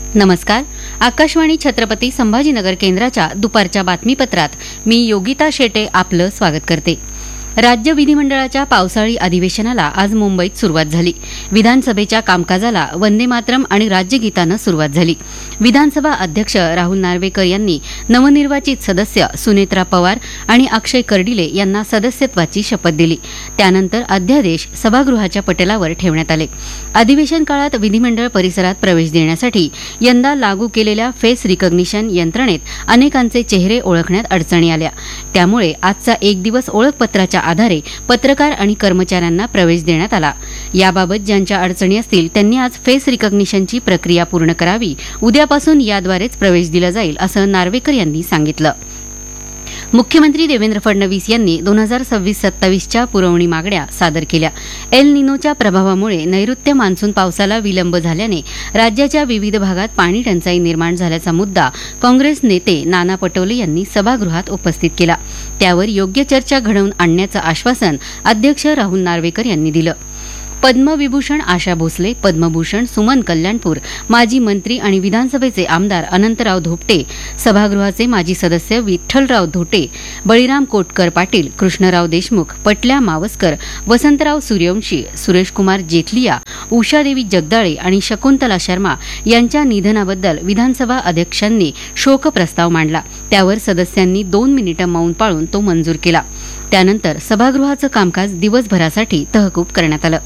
नमस्कार. आकाशवाणी छत्रपती संभाजीनगर केंद्राच्या दुपारच्या बातमीपत्रात मी योगिता शेटे आपलं स्वागत करते. राज्य विधिमंडळाच्या पावसाळी अधिवेशनाला आज मुंबईत सुरुवात झाली. विधानसभेच्या कामकाजाला वंदे मातरम आणि राज्यगीतानं सुरुवात झाली. विधानसभा अध्यक्ष राहुल नार्वेकर यांनी नवनिर्वाचित सदस्य सुनेत्रा पवार आणि अक्षय कर्डिले यांना सदस्यत्वाची शपथ दिली. त्यानंतर अध्यादेश सभागृहाच्या पटलावर ठेवण्यात आले. अधिवेशन काळात विधिमंडळ परिसरात प्रवेश देण्यासाठी यंदा लागू केलेल्या फेस रिकग्निशन यंत्रणेत अनेकांचे चेहरे ओळखण्यात अडचणी आल्या. त्यामुळे आजचा एक दिवस ओळखपत्राच्या आधारे पत्रकार आणि कर्मचाऱ्यांना प्रवेश देण्यात आला. याबाबत ज्यांच्या अडचणी असतील त्यांनी आज फेस रिकग्निशनची प्रक्रिया पूर्ण करावी. उद्यापासून याद्वारेच प्रवेश दिला जाईल असं नार्वेकर यांनी सांगितलं. मुख्यमंत्री देवेंद्र फडणवीस यांनी 2026-27च्या पुरवणी मागण्या सादर केल्या. एल निनोच्या प्रभावामुळे नैऋत्य मान्सून पावसाला विलंब झाल्याने राज्याच्या विविध भागात पाणी टंचाई निर्माण झाल्याचा मुद्दा काँग्रेस नेते नाना पटोले यांनी सभागृहात उपस्थित केला. त्यावर योग्य चर्चा घडवून आणण्याचं आश्वासन अध्यक्ष राहुल नार्वेकर यांनी दिलं. पद्मविभूषण आशा भोसले, पद्मभूषण सुमन कल्याणपूर, माजी मंत्री आणि विधानसभेचे आमदार अनंतराव धोपटे, सभागृहाचे माजी सदस्य विठ्ठलराव धोटे, बळीराम कोटकर पाटील, कृष्णराव देशमुख, पटल्या मावस्कर, वसंतराव सूर्यवंशी, सुरेशकुमार जेथलिया, उषादेवी जगदाळे आणि शकुंतला शर्मा यांच्या निधनाबद्दल विधानसभा अध्यक्षांनी शोकप्रस्ताव मांडला. त्यावर सदस्यांनी 2 मिनिटं मौन पाळून तो मंजूर केला. त्यानंतर सभागृहाचं कामकाज दिवसभरासाठी तहकूब करण्यात आलं.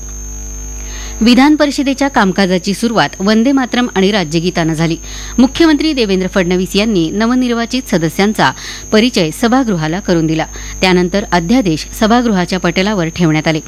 विधान परिषदेच्या कामकाजाची सुरुवात वंदे मातरम आणि राज्यगीतानं झाली. मुख्यमंत्री देवेंद्र फडणवीस यांनी नवनिर्वाचित सदस्यांचा परिचय सभागृहाला करून दिला. त्यानंतर अध्यादेश सभागृहाच्या पटलावर ठेवण्यात आले.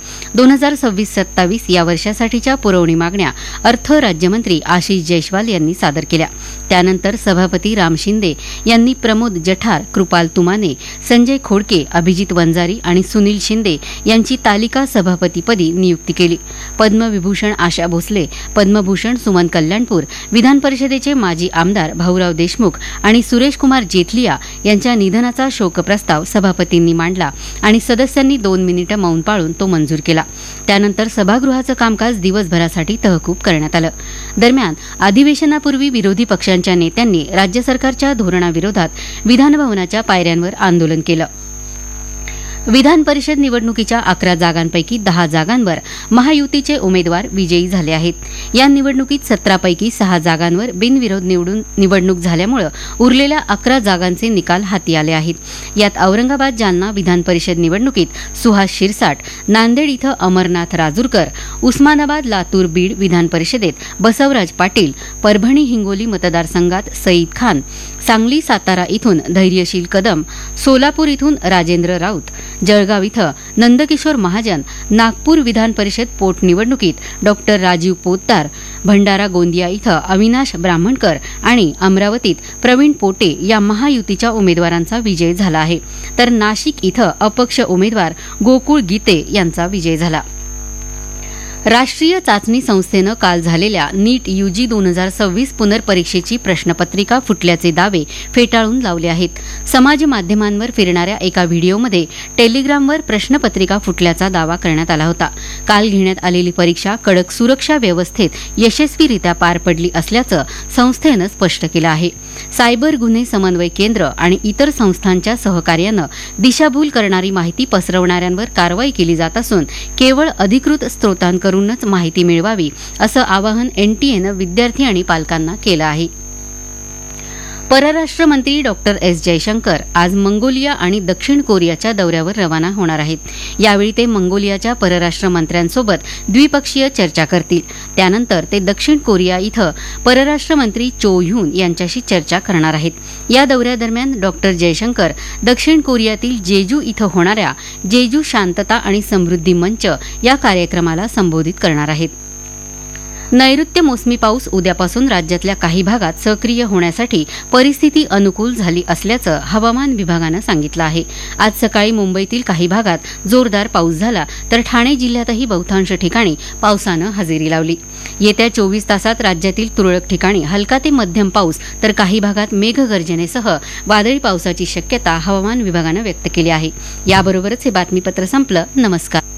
2026-27 या वर्षासाठीच्या पुरवणी मागण्या अर्थ राज्यमंत्री आशिष जयस्वाल यांनी सादर केल्या. त्यानंतर सभापती राम शिंदे यांनी प्रमोद जठार, कृपाल तुमाने, संजय खोडके, अभिजित वंजारी आणि सुनील शिंदे यांची तालिका सभापतीपदी नियुक्ती केली. पद्मविभूषण आशा भोसले, पद्मभूषण सुमन कल्याणपूर, विधान परिषदेचे माजी आमदार भाऊराव देशमुख आणि सुरेशकुमार जेथलिया यांच्या निधनाचा शोकप्रस्ताव सभापतींनी मांडला आणि सदस्यांनी 2 मिनिटं मौन पाळून तो मंजूर केला. त्यानंतर सभागृहाचं कामकाज दिवसभरासाठी तहकूब करण्यात आलं. दरम्यान अधिवेशनापूर्वी विरोधी पक्षांच्या नेत्यांनी राज्य सरकारच्या धोरणाविरोधात विधानभवनाच्या पायऱ्यांवर आंदोलन केलं. विधान परिषद निवडणुकीच्या 11 जागांपैकी 10 जागांवर महायुतीचे उमेदवार विजयी झाले आहेत. या निवडणुकीत 17 पैकी 6 जागांवर बिनविरोध निवडणूक झाल्यामुळे उरलेल्या 11 जागांचे निकाल हाती आले आहेत. यात औरंगाबाद जालना विधान परिषद निवडणुकीत सुहास शिरसाट, नांदेड इथं अमरनाथ राजूरकर, उस्मानाबाद लातूर बीड विधान परिषदेत बसवराज पाटील, परभणी हिंगोली मतदारसंघात सईद खान, सांगली सातारा इथून धैर्यशील कदम, सोलापूर इथून राजेंद्र राऊत, जळगाव इथं नंदकिशोर महाजन, नागपूर विधान परिषद पोटनिवडणुकीत डॉक्टर राजीव पोतदार, भंडारा गोंदिया इथं अविनाश ब्राह्मणकर आणि अमरावतीत प्रवीण पोटे या महायुतीच्या उमेदवारांचा विजय झाला आहे. तर नाशिक इथं अपक्ष उमेदवार गोकुळ गीते यांचा विजय झाला. राष्ट्रीय चाचणी संस्थेनं काल झालेल्या नीट यूजी 2026 पुनर्परीक्षेची प्रश्नपत्रिका फुटल्याचे दावे फेटाळून लावले आहेत. समाज माध्यमांवर फिरणाऱ्या एका व्हिडिओमध्ये टेलिग्रामवर प्रश्नपत्रिका फुटल्याचा दावा करण्यात आला होता. काल घेण्यात आलेली परीक्षा कडक सुरक्षा व्यवस्थेत यशस्वीरित्या पार पडली असल्याचं संस्थेनं स्पष्ट केलं आहे. सायबर गुन्हे समन्वय केंद्र आणि इतर संस्थांच्या सहकार्यानं दिशाभूल करणारी माहिती पसरवणाऱ्यांवर कारवाई केली जात असून केवळ अधिकृत स्रोतांकडून माहिती मिळवावी असं आवाहन एनटीएनं विद्यार्थी आणि पालकांना केलं आहे. परराष्ट्र मंत्री डॉक्टर एस जयशंकर आज मंगोलिया आणि दक्षिण कोरियाच्या दौऱ्यावर रवाना होणार आहेत. यावेळी ते मंगोलियाच्या परराष्ट्र मंत्र्यांसोबत द्विपक्षीय चर्चा करतील. त्यानंतर ते दक्षिण कोरिया इथं परराष्ट्र मंत्री चो ह्यून यांच्याशी चर्चा करणार आहेत. या दौऱ्यादरम्यान डॉक्टर जयशंकर दक्षिण कोरियातील जेजू इथं होणाऱ्या जेजू शांतता आणि समृद्धी मंच या कार्यक्रमाला संबोधित करणार आहेत. नैऋत्य मोसमी पाऊस उद्यापासून राज्यातल्या काही भागात सक्रिय होण्यासाठी परिस्थिती अनुकूल झाली असल्याचं हवामान विभागानं सांगितलं आहे. आज सकाळी मुंबईतील काही भागात जोरदार पाऊस झाला तर ठाणे जिल्ह्यातही बहुतांश ठिकाणी पावसानं हजेरी लावली. येत्या 24 तासात राज्यातील तुरळक ठिकाणी हलका ते मध्यम पाऊस तर काही भागात मेघगर्जनेसह वादळी पावसाची शक्यता हवामान विभागानं व्यक्त केली आहे. याबरोबरच हे बातमीपत्र संपलं. नमस्कार.